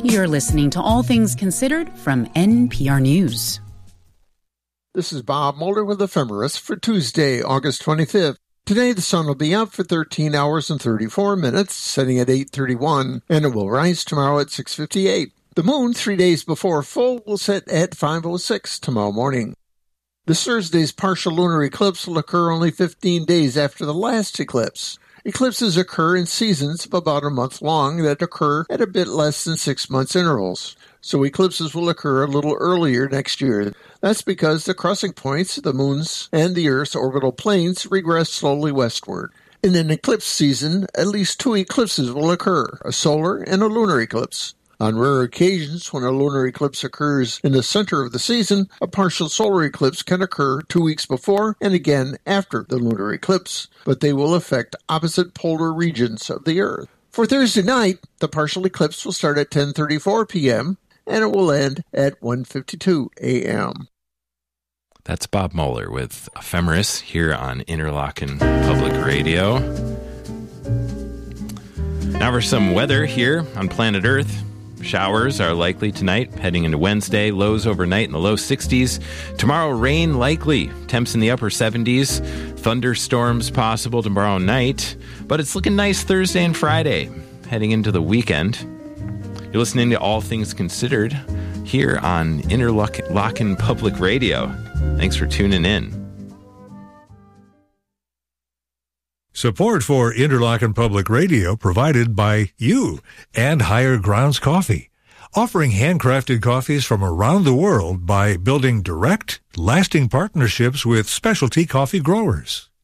You're listening to All Things Considered from NPR News. This is Bob Mulder with Ephemeris for Tuesday, August 25th. Today, the sun will be out for 13 hours and 34 minutes, setting at 8:31, and it will rise tomorrow at 6:58. The moon, 3 days before full, will set at 5:06 tomorrow morning. This Thursday's partial lunar eclipse will occur only 15 days after the last eclipse. Eclipses occur in seasons of about a month long that occur at a bit less than 6 months intervals. So eclipses will occur a little earlier next year. That's because the crossing points of the moon's and the Earth's orbital planes regress slowly westward. In an eclipse season, at least 2 eclipses will occur, a solar and a lunar eclipse. On rare occasions, when a lunar eclipse occurs in the center of the season, a partial solar eclipse can occur 2 weeks before and again after the lunar eclipse, but they will affect opposite polar regions of the Earth. For Thursday night, the partial eclipse will start at 10:34 p.m., and it will end at 1:52 a.m. That's Bob Moeller with Ephemeris here on Interlochen Public Radio. Now for some weather here on planet Earth. Showers are likely tonight, heading into Wednesday. Lows overnight in the low 60s. Tomorrow, rain likely. Temps in the upper 70s. Thunderstorms possible tomorrow night. But it's looking nice Thursday and Friday, heading into the weekend. You're listening to All Things Considered here on Interlochen Public Radio. Thanks for tuning in. Support for Interlochen Public Radio provided by you and Higher Grounds Coffee, offering handcrafted coffees from around the world by building direct, lasting partnerships with specialty coffee growers.